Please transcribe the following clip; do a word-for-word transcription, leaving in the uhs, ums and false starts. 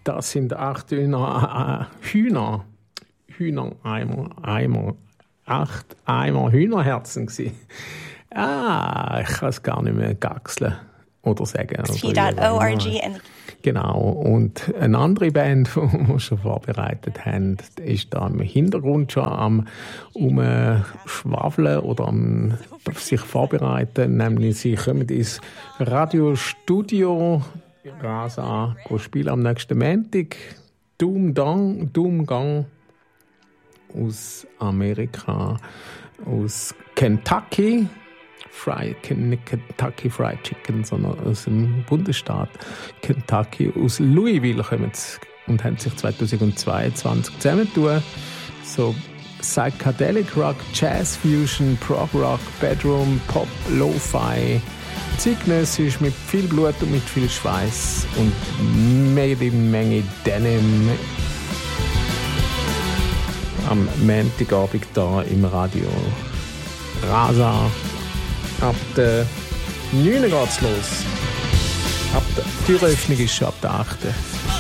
Das sind acht Hühner, äh, Hühner, Hühnereimer, Eimer, acht Eimer Hühnerherzen gsi. Ah, ich kann es gar nicht mehr gaxeln oder sagen. P dot org. Genau. Und eine andere Band, die wir schon vorbereitet haben, ist da im Hintergrund schon am umschwafeln oder am sich vorbereiten. Nämlich sie kommen ins Radiostudio Rasa spielen am nächsten Montag. Doom Dong, Doom Gang aus Amerika, aus Kentucky. Fried, nicht Kentucky Fried Chicken, sondern aus dem Bundesstaat Kentucky, aus Louisville kommen sie und haben sich zweitausendzweiundzwanzig zusammengetan. So Psychedelic Rock, Jazz Fusion, Prog Rock, Bedroom, Pop, Lo-Fi, zeitgenössisch mit viel Blut und mit viel Schweiß und jede Menge Denim. Am Montagabend hier im Radio Rasa. Ab der neun geht's los. Ab der Türöffnung ist schon ab der achten